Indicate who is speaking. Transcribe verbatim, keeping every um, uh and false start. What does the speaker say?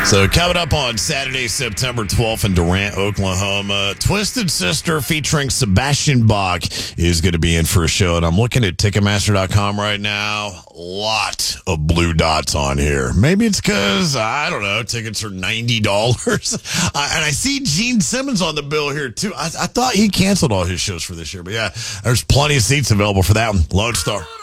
Speaker 1: So coming up on Saturday, September twelfth in Durant, Oklahoma, Twisted Sister featuring Sebastian Bach is going to be in for a show. And I'm looking at Ticketmaster dot com right now. A lot of blue dots on here. Maybe it's because, I don't know, tickets are ninety dollars. uh, and I see Gene Simmons on the bill here, too. I, I thought he canceled all his shows for this year. But, yeah, there's plenty of seats available for that one. Lone Star.